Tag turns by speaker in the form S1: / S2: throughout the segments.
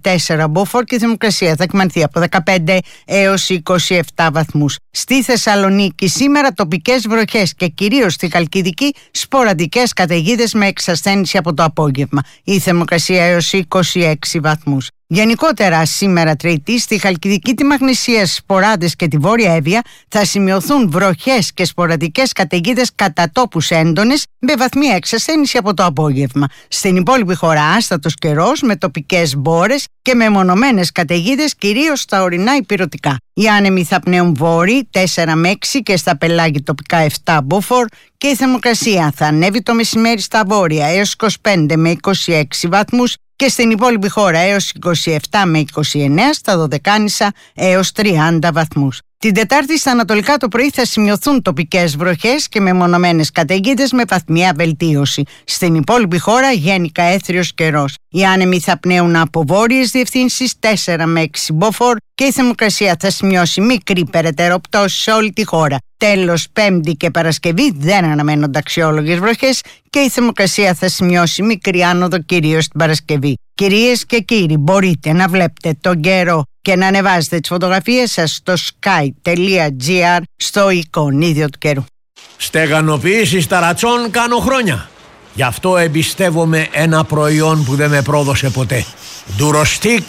S1: 4 μποφόρ και η θερμοκρασία θα κυμανθεί από 15 έως 27 βαθμούς. Στη Θεσσαλονίκη σήμερα τοπικές βροχές και κυρίως στη Χαλκιδική σποραδικές καταιγίδες με εξασθένηση από το απόγευμα. Η θερμοκρασία έως 26 βαθμούς. Γενικότερα σήμερα Τρίτη στη Χαλκιδική, τη Μαγνησία, Σποράδες και τη Βόρεια Εύβοια θα σημειωθούν βροχές και σποραδικές καταιγίδες κατά τόπους έντονες με βαθμή εξασθένηση από το απόγευμα. Στην υπόλοιπη χώρα άστατος καιρός με τοπικές μπόρες και με μονομένες καταιγίδες κυρίως στα ορεινά ηπειρωτικά. Οι άνεμοι θα πνέουν βόρειοι 4 με 6 και στα πελάγη τοπικά 7 μποφόρ και η θερμοκρασία θα ανέβει το μεσημέρι στα βόρεια έως 25 με 26 βαθμούς και στην υπόλοιπη χώρα έως 27 με 29, στα Δωδεκάνησα έως 30 βαθμούς. Την Τετάρτη στα ανατολικά το πρωί θα σημειωθούν τοπικές βροχές και μεμονωμένες καταιγίδες με βαθμιαία βελτίωση. Στην υπόλοιπη χώρα γενικά έθριος καιρός. Οι άνεμοι θα πνέουν από βόρειες διευθύνσεις 4 με 6 μποφόρ και η θερμοκρασία θα σημειώσει μικρή περαιτέρω πτώση σε όλη τη χώρα. Τέλος, Πέμπτη και Παρασκευή δεν αναμένονται αξιόλογες βροχές και η θερμοκρασία θα σημειώσει μικρή άνοδο κυρίως την Παρασκευή. Κυρίες και κύριοι, μπορείτε να βλέπετε τον καιρό και να ανεβάζετε τις φωτογραφίες σας στο sky.gr στο εικονίδιο του καιρού.
S2: Στεγανοποίηση ταρατσών κάνω χρόνια. Γι' αυτό εμπιστεύομαι ένα προϊόν που δεν με πρόδωσε ποτέ. Durostic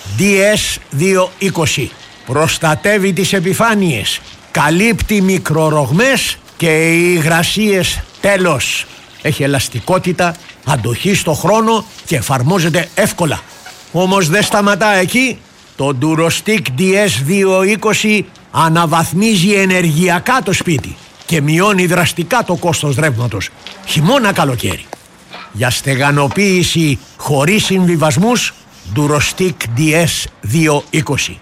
S2: DS220. Προστατεύει τις επιφάνειες, καλύπτει μικρορογμές και οι υγρασίες τέλος. Έχει ελαστικότητα, αντοχή στο χρόνο και εφαρμόζεται εύκολα. Όμως δεν σταματά εκεί. Το Durostic DS220 αναβαθμίζει ενεργειακά το σπίτι και μειώνει δραστικά το κόστος ρεύματος, χειμώνα καλοκαίρι. Για στεγανοποίηση χωρίς συμβιβασμούς, Durostic DS220.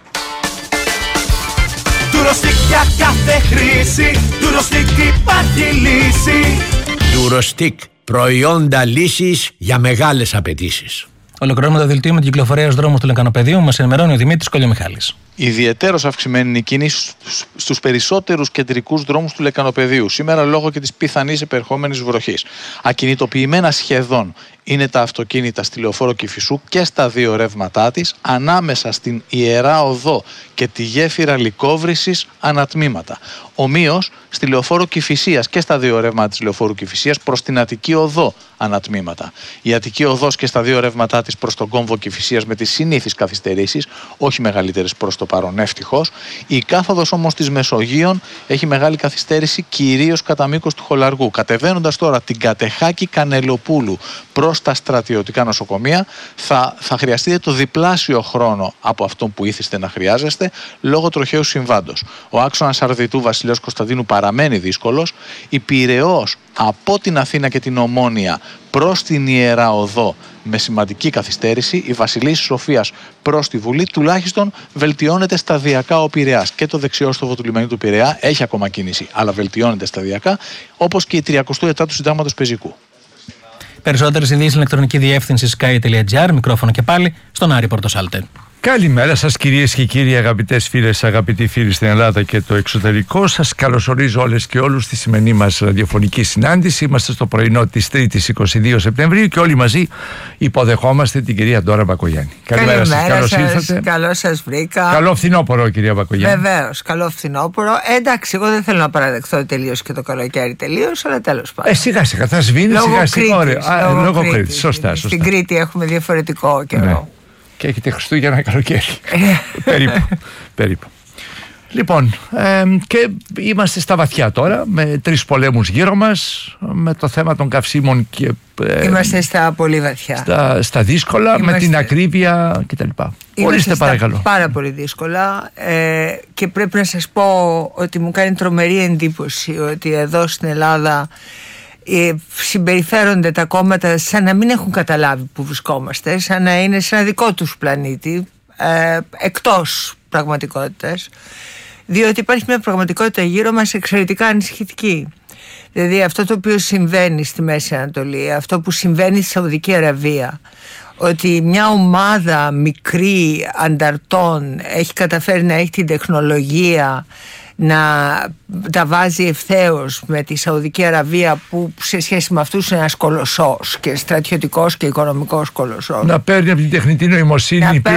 S3: Durostic για κάθε χρήση, Durostic υπάρχει λύση.
S2: Durostic, προϊόντα λύσης για μεγάλες απαιτήσεις.
S4: Ολοκληρώνουμε το δελτίο με την κυκλοφορία στους δρόμους του Λεκανοπεδίου. Μας ενημερώνει ο Δημήτρης Κολιομιχάλης.
S5: Ιδιαιτέρως αυξημένη είναι η κίνηση στους περισσότερους κεντρικούς δρόμους του Λεκανοπεδίου, σήμερα λόγω και της πιθανής επερχόμενης βροχής. Ακινητοποιημένα σχεδόν είναι τα αυτοκίνητα στη Λεωφόρο Κηφισού και στα δύο ρεύματά της, ανάμεσα στην Ιερά Οδό και τη γέφυρα Λυκόβρησης ανατμήματα. Ομοίως στη Λεωφόρο Κηφισίας και στα δύο ρεύματα της Λεωφόρου Κηφισίας προς την Αττική Οδό ανατμήματα. Η Αττική Οδός και στα δύο ρεύματά της προς τον κόμβο Κηφισίας με τις συνήθεις καθυστερήσεις, όχι μεγαλύτερες προς το παρόν ευτυχώς. Η κάθοδος όμως της Μεσογείων έχει μεγάλη καθυστέρηση κυρίως κατά μήκος του Χολαργού. Κατεβαίνοντας τώρα την Κατεχάκη Κανελοπούλου προς τα στρατιωτικά νοσοκομεία θα χρειαστείτε το διπλάσιο χρόνο από αυτόν που ήθιστε να χρειάζεστε λόγω τροχαίου συμβάντος. Ο άξονας Αρδιτού Βασιλέως Κωνσταντίνου παραμένει δύσκολος. Η Πειραιώς από την Αθήνα και την Ομόνια προς την Ιερά Οδό με σημαντική καθυστέρηση. Η Βασιλίσσης Σοφίας προς τη Βουλή τουλάχιστον βελτιώνεται σταδιακά ο Πειραιάς. Και το δεξιόστοβο του λιμανιού του Πειραιά έχει ακόμα κίνηση, αλλά βελτιώνεται σταδιακά, όπως και η 37 του Συντάγματος Πεζικού.
S4: Περισσότερες ειδήσεις στην ηλεκτρονική διεύθυνση sky.gr. Μικρόφωνο και πάλι στον Άρη Πορτοσάλτε.
S6: Καλημέρα σας κυρίες και κύριοι, αγαπητές φίλες, αγαπητοί φίλοι στην Ελλάδα και το εξωτερικό. Σας καλωσορίζω όλες και όλους στη σημερινή μας ραδιοφωνική συνάντηση. Είμαστε στο πρωινό της 3ης 22 Σεπτεμβρίου και όλοι μαζί υποδεχόμαστε την κυρία Ντόρα Μπακογιάννη.
S7: Καλημέρα σας, καλώς ήρθατε. Καλώς σας βρήκα.
S6: Καλό φθινόπωρο, κυρία Μπακογιάννη.
S7: Βεβαίως, καλό φθινόπωρο. Εντάξει, εγώ δεν θέλω να παραδεχθώ τελείως και το καλοκαίρι τελείως, αλλά τέλος πάντων.
S6: Σιγά σιγά, θα σβήνει σιγά σιγά. Λόγω Κρήτης. Σωστά.
S7: Στην Κρήτη έχουμε διαφορετικό καιρό.
S6: Ναι. Και έχετε Χριστούγεννα καλοκαίρι. Περίπου. Λοιπόν, και είμαστε στα βαθιά τώρα, με 3 πολέμους γύρω μας, με το θέμα των καυσίμων και...
S7: είμαστε στα πολύ βαθιά.
S6: Στα δύσκολα, με την ακρίβεια κτλ. Ορίστε παρακαλώ.
S7: Πάρα πολύ δύσκολα και πρέπει να σας πω ότι μου κάνει τρομερή εντύπωση ότι εδώ στην Ελλάδα συμπεριφέρονται τα κόμματα σαν να μην έχουν καταλάβει που βρισκόμαστε, σαν να είναι σε ένα δικό τους πλανήτη, εκτός πραγματικότητας, διότι υπάρχει μια πραγματικότητα γύρω μας εξαιρετικά ανησυχητική. Δηλαδή αυτό το οποίο συμβαίνει στη Μέση Ανατολή, αυτό που συμβαίνει στη Σαουδική Αραβία, ότι μια ομάδα μικρή ανταρτών έχει καταφέρει να έχει την τεχνολογία να τα βάζει ευθέως με τη Σαουδική Αραβία, που σε σχέση με αυτούς είναι ένας κολοσσός και στρατιωτικός και οικονομικός κολοσσός.
S6: Να παίρνει από την τεχνητή νοημοσύνη